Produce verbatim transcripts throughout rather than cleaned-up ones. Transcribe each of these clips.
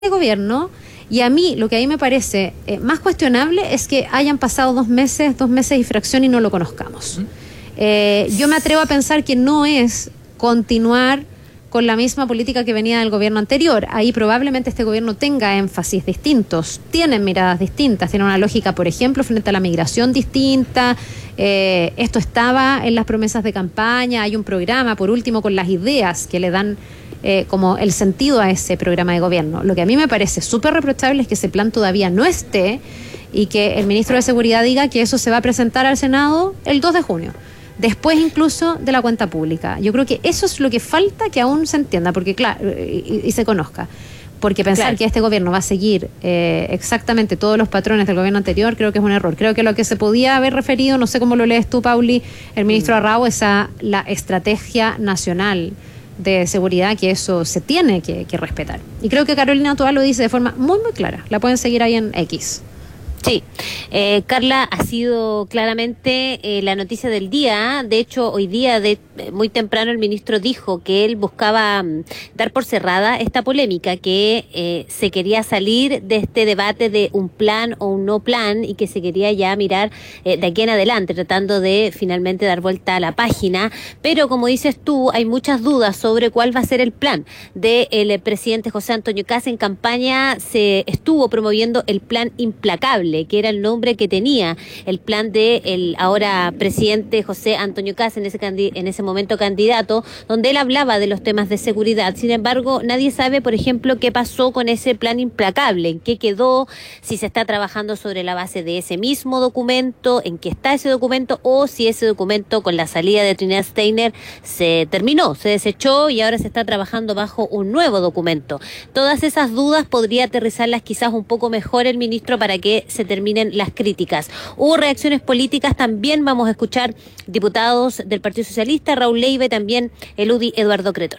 gobierno, y a mí lo que ahí me parece eh, más cuestionable es que hayan pasado dos meses, dos meses y fracción y no lo conozcamos. Uh-huh. Eh, yo me atrevo a pensar que no es continuar con la misma política que venía del gobierno anterior. Ahí probablemente este gobierno tenga énfasis distintos, tienen miradas distintas, tienen una lógica, por ejemplo, frente a la migración distinta. Eh, esto estaba en las promesas de campaña, hay un programa, por último, con las ideas que le dan eh, como el sentido a ese programa de gobierno. Lo que a mí me parece súper reprochable es que ese plan todavía no esté y que el ministro de Seguridad diga que eso se va a presentar al Senado el dos de junio. Después incluso de la cuenta pública. Yo creo que eso es lo que falta que aún se entienda, porque claro, y, y se conozca. Porque pensar claro. que este gobierno va a seguir eh, exactamente todos los patrones del gobierno anterior, creo que es un error. Creo que lo que se podía haber referido, no sé cómo lo lees tú, Pauli, el ministro Arrau, es a la estrategia nacional de seguridad, que eso se tiene que, que respetar. Y creo que Carolina Toá lo dice de forma muy, muy clara. La pueden seguir ahí en X. Sí, eh, Carla, ha sido claramente eh, la noticia del día. De hecho, hoy día, de muy temprano, el ministro dijo que él buscaba um, dar por cerrada esta polémica, que eh, se quería salir de este debate de un plan o un no plan y que se quería ya mirar eh, de aquí en adelante, tratando de finalmente dar vuelta a la página. Pero, como dices tú, hay muchas dudas sobre cuál va a ser el plan del presidente José Antonio Kast. En campaña se estuvo promoviendo el plan implacable, que era el nombre que tenía el plan de el ahora presidente José Antonio Kast, en ese candi- en ese momento candidato, donde él hablaba de los temas de seguridad. Sin embargo, nadie sabe, por ejemplo, qué pasó con ese plan implacable, en qué quedó, si se está trabajando sobre la base de ese mismo documento, en qué está ese documento, o si ese documento con la salida de Trinidad Steiner se terminó, se desechó y ahora se está trabajando bajo un nuevo documento. Todas esas dudas podría aterrizarlas quizás un poco mejor el ministro para que se terminen las críticas. Hubo reacciones políticas, también vamos a escuchar diputados del Partido Socialista, Raúl Leiva, y también el U D I Eduardo Cretón.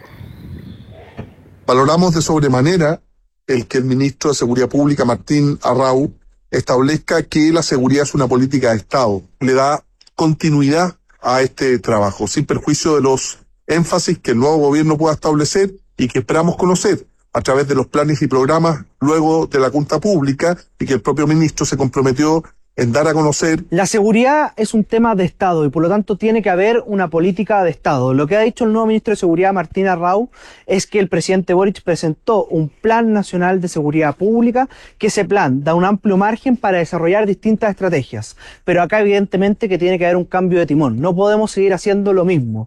Valoramos de sobremanera el que el ministro de Seguridad Pública, Martín Arrau, establezca que la seguridad es una política de Estado. Le da continuidad a este trabajo, sin perjuicio de los énfasis que el nuevo gobierno pueda establecer y que esperamos conocer a través de los planes y programas luego de la cuenta pública, y que el propio ministro se comprometió en dar a conocer. La seguridad es un tema de Estado y por lo tanto tiene que haber una política de Estado. Lo que ha dicho el nuevo ministro de Seguridad, Martín Arrau, es que el presidente Boric presentó un plan nacional de seguridad pública, que ese plan da un amplio margen para desarrollar distintas estrategias. Pero acá evidentemente que tiene que haber un cambio de timón. No podemos seguir haciendo lo mismo.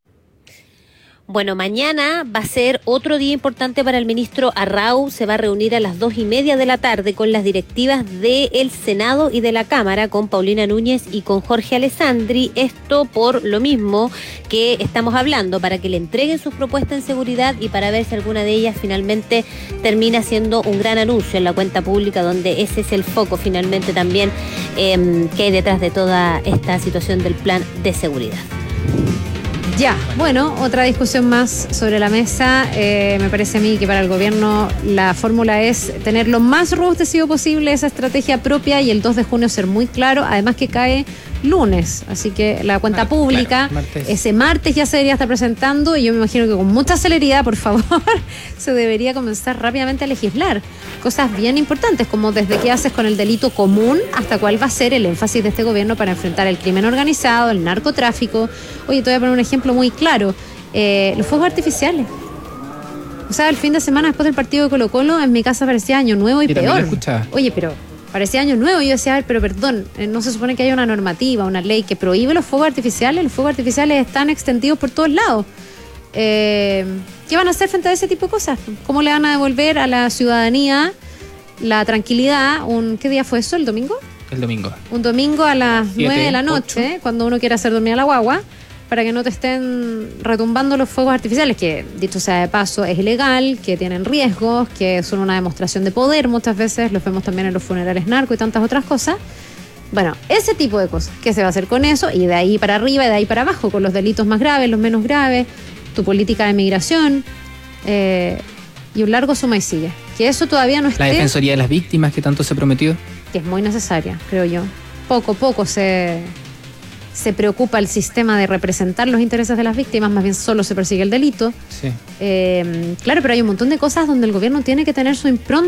Bueno, mañana va a ser otro día importante para el ministro Arrau. Se va a reunir a las dos y media de la tarde con las directivas del Senado y de la Cámara, con Paulina Núñez y con Jorge Alessandri. Esto por lo mismo que estamos hablando, para que le entreguen sus propuestas en seguridad y para ver si alguna de ellas finalmente termina siendo un gran anuncio en la cuenta pública, donde ese es el foco finalmente también eh, que hay detrás de toda esta situación del plan de seguridad. Ya, bueno, otra discusión más sobre la mesa. Eh, me parece a mí que para el gobierno la fórmula es tener lo más robustecido posible esa estrategia propia y el dos de junio ser muy claro, además que cae lunes, así que la cuenta Mar- pública claro, martes. Ese martes ya se debería estar presentando, y yo me imagino que con mucha celeridad, por favor, se debería comenzar rápidamente a legislar cosas bien importantes, como desde qué haces con el delito común hasta cuál va a ser el énfasis de este gobierno para enfrentar el crimen organizado, el narcotráfico. Oye, te voy a poner un ejemplo muy claro, eh, los fuegos artificiales. O sea, el fin de semana después del partido de Colo Colo, en mi casa parecía Año Nuevo y, y peor. Oye, pero parecía Año Nuevo, y yo decía, a ver, pero perdón, no se supone que haya una normativa, una ley que prohíbe los fuegos artificiales. Los fuegos artificiales están extendidos por todos lados. Eh, ¿Qué van a hacer frente a ese tipo de cosas? ¿Cómo le van a devolver a la ciudadanía la tranquilidad? Un, ¿Qué día fue eso? ¿El domingo? El domingo. Un domingo a las nueve de la noche, ocho. Cuando uno quiere hacer dormir a la guagua, para que no te estén retumbando los fuegos artificiales, que, dicho sea de paso, es ilegal, que tienen riesgos, que son una demostración de poder muchas veces, los vemos también en los funerales narco y tantas otras cosas. Bueno, ese tipo de cosas, ¿qué se va a hacer con eso? Y de ahí para arriba y de ahí para abajo, con los delitos más graves, los menos graves, tu política de migración, eh, y un largo suma y sigue. Que eso todavía no esté. La defensoría de las víctimas que tanto se prometió. Que es muy necesaria, creo yo. Poco, poco se... se preocupa el sistema de representar los intereses de las víctimas, más bien solo se persigue el delito. Sí. Eh, claro, pero hay un montón de cosas donde el gobierno tiene que tener su impronta